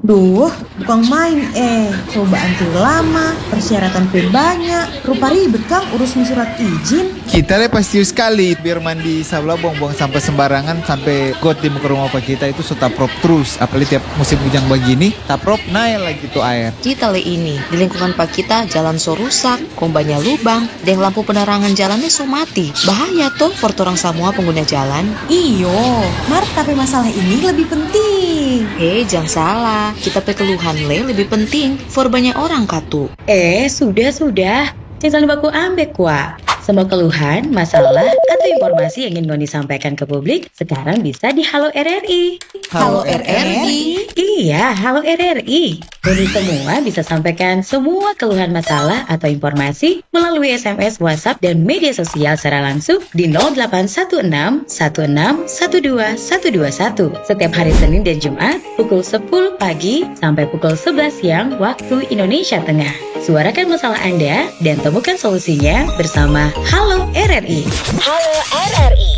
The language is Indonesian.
Duh, bukan main cobaan tuh lama, persyaratan pun banyak, rupa ribet Kang urus surat izin. Kita pasti sekali biar mandi sabla buang-buang sampah sembarangan sampai got di muka rumah pak kita itu sudah prop terus. Apalagi tiap musim hujan begini, taprop naik lagi tuh air. Kita ini di lingkungan pak kita jalan so rusak, kombanya lubang, dan lampu penerangan jalannya so mati. Bahaya tuh for orang semua pengguna jalan. Iyo, tapi masalah ini lebih penting. Jangan salah, kita keluhan lebih penting for banyak orang katu. Sudah. Jangan baku ambek wa. Semua keluhan, masalah, atau informasi yang ingin Ngoni sampaikan ke publik sekarang bisa di Halo RRI. Halo RRI? Iya, Halo RRI. Ngoni semua bisa sampaikan semua keluhan masalah atau informasi melalui SMS, WhatsApp, dan media sosial secara langsung di 0816 16 12 121 setiap hari Senin dan Jumat pukul 10 pagi sampai pukul 11 siang waktu Indonesia Tengah. Suarakan masalah Anda dan temukan solusinya bersama Halo RRI. Halo RRI.